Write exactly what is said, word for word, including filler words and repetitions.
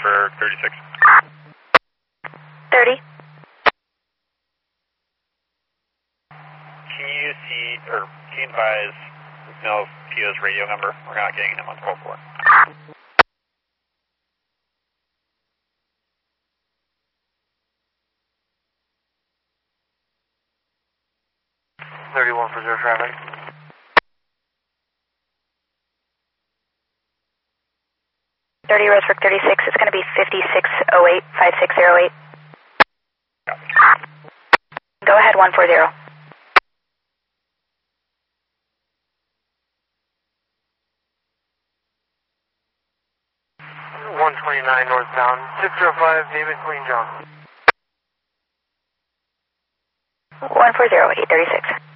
for thirty-six. thirty. Can you see, or can you advise Mills P O's radio number? We're not getting him on twelve four. thirty-one for zero traffic. thirty Roseburg thirty-six, it's going to be fifty-six oh eight, five six zero eight. Go ahead, one four zero. one twenty-nine northbound, six zero five, David Queen John. one four zero, eight thirty-six.